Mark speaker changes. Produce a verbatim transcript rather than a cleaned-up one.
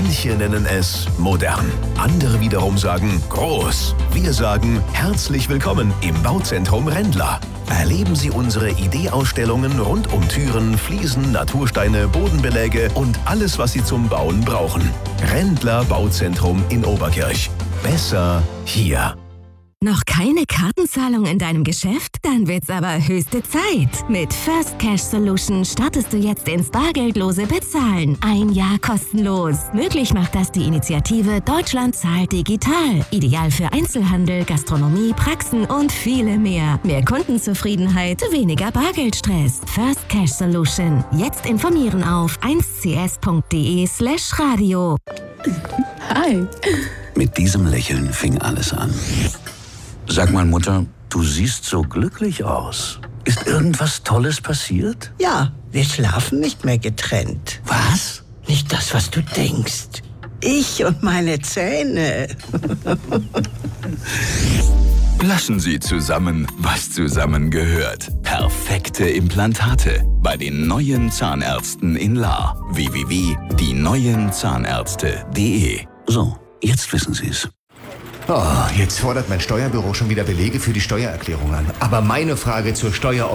Speaker 1: Manche nennen es modern. Andere wiederum sagen groß. Wir sagen herzlich willkommen im Bauzentrum Rendler. Erleben Sie unsere Ideeausstellungen rund um Türen, Fliesen, Natursteine, Bodenbeläge und alles, was Sie zum Bauen brauchen. Rendler Bauzentrum in Oberkirch. Besser hier.
Speaker 2: Noch keine Kartenzahlung in deinem Geschäft? Dann wird's aber höchste Zeit. Mit First Cash Solution startest du jetzt ins bargeldlose Bezahlen. Ein Jahr kostenlos. Möglich macht das die Initiative Deutschland zahlt digital. Ideal für Einzelhandel, Gastronomie, Praxen und viele mehr. Mehr Kundenzufriedenheit, weniger Bargeldstress. First Cash Solution. Jetzt informieren auf eins c s punkt d e slash radio.
Speaker 3: Hi.
Speaker 4: Mit diesem Lächeln fing alles an. Sag mal, Mutter, du siehst so glücklich aus. Ist irgendwas Tolles passiert?
Speaker 3: Ja, wir schlafen nicht mehr getrennt.
Speaker 4: Was?
Speaker 3: Nicht das, was du denkst. Ich und meine Zähne.
Speaker 5: Lassen Sie zusammen, was zusammengehört. Perfekte Implantate bei den neuen Zahnärzten in Lahr. w w w punkt die neuen zahnärzte punkt d e.
Speaker 4: So, jetzt wissen Sie es.
Speaker 6: Oh, jetzt fordert mein Steuerbüro schon wieder Belege für die Steuererklärung an. Aber meine Frage zur Steuer